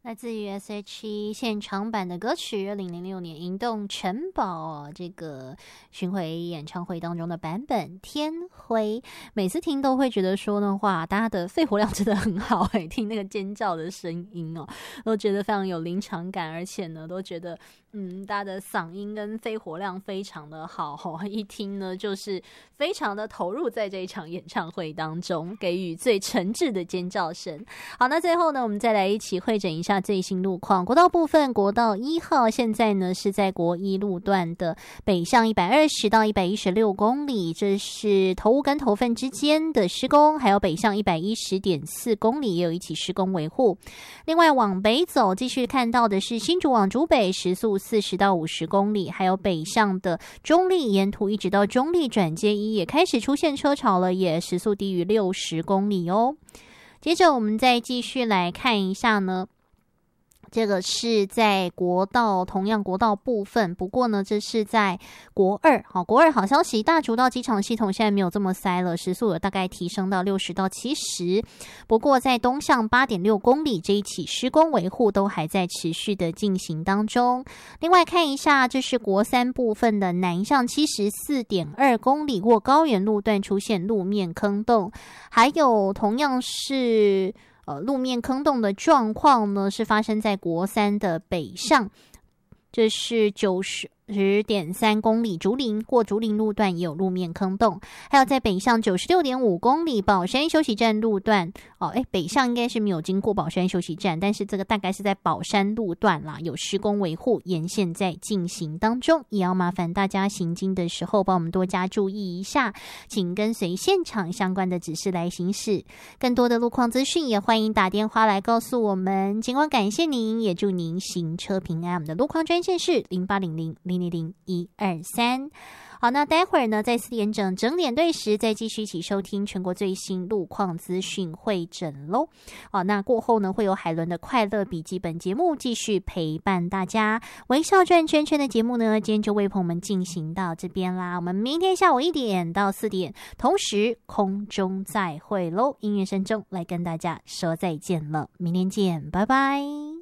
来自于 S.H.E 现场版的歌曲，2006年银动城堡这个巡回演唱会当中的版本《天灰》，每次听都会觉得说的话，大家的肺活量真的很好听那个尖叫的声音都觉得非常有临场感，而且呢，都觉得大家的嗓音跟肺活量非常的好一听呢就是非常的投入在这一场演唱会当中，给予最诚挚的尖叫声。好，那最后呢，我们再来一起汇整一下最新路况。国道部分，国道1号现在呢是在国一路段的北向120到116公里，这是头屋跟头份之间的施工，还有北向110.4公里也有一起施工维护。另外往北走，继续看到的是新竹往竹北时速40到50公里，还有北向的中立沿途一直到中立转接1也开始出现车潮了，也时速低于60公里哦。接着我们再继续来看一下呢，这个是在国道，同样国道部分，不过呢，这是在国二。好，国二好消息，大竹到机场系统现在没有这么塞了，时速有大概提升到60到70。不过在东向8.6公里这一起施工维护都还在持续的进行当中。另外看一下，这是国三部分的南向74.2公里过高原路段出现路面坑洞，还有同样是路面坑洞的状况呢，是发生在国三的北上，这是90.3公里竹林过竹林路段也有路面坑洞，还有在北向96.5公里宝山休息站路段北向应该是没有经过宝山休息站，但是这个大概是在宝山路段啦，有施工维护沿线在进行当中，也要麻烦大家行经的时候帮我们多加注意一下，请跟随现场相关的指示来行驶。更多的路况资讯也欢迎打电话来告诉我们。尽管感谢您，也祝您行车平安。我们的路况专线是0800-000-123。好，那待会儿呢，在4点整点对时，再继续一起收听全国最新路况资讯汇整咯。好，那过后呢，会有海伦的快乐笔记本节目继续陪伴大家。微笑转圈圈的节目呢，今天就为朋友们进行到这边啦。我们明天下午1点到4点，同时空中再会咯。音乐声中来跟大家说再见了，明天见，拜拜。